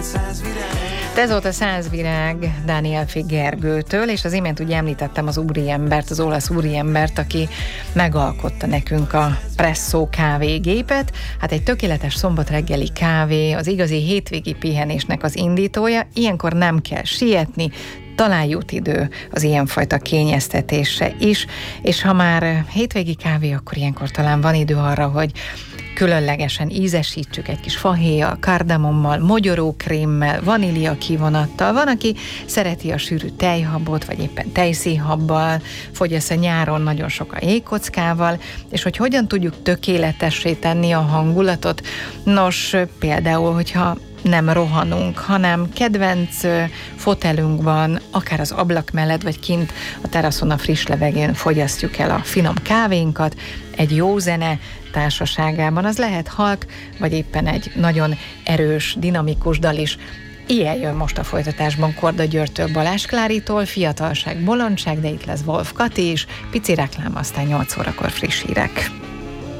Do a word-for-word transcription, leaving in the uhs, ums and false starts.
Ez volt a Száz virág Danielfi Gergőtől, és az imént ugye említettem az úriembert, az olasz úriembert, aki megalkotta nekünk a presszó kávégépet. Hát egy tökéletes szombat reggeli kávé, az igazi hétvégi pihenésnek az indítója, ilyenkor nem kell sietni, talán jut idő az ilyenfajta kényeztetésre is, és ha már hétvégi kávé, akkor ilyenkor talán van idő arra, hogy különlegesen ízesítsük egy kis fahéjjal, kardamommal, mogyorókrémmel, vanília kivonattal. Van, aki szereti a sűrű tejhabot, vagy éppen tejszínhabbal, fogyaszt a nyáron nagyon sok a jégkockával, és hogy hogyan tudjuk tökéletessé tenni a hangulatot. Nos, például, hogyha nem rohanunk, hanem kedvenc fotelünkban, akár az ablak mellett, vagy kint a teraszon a friss levegőn fogyasztjuk el a finom kávénkat, egy jó zene társaságában. Az lehet halk, vagy éppen egy nagyon erős, dinamikus dal is. Ilyen jön most a folytatásban Korda Györgytől, Balázs Kláritól, fiatalság, bolondság, de itt lesz Wolf Kati is, pici reklám, aztán nyolc órakor friss hírek.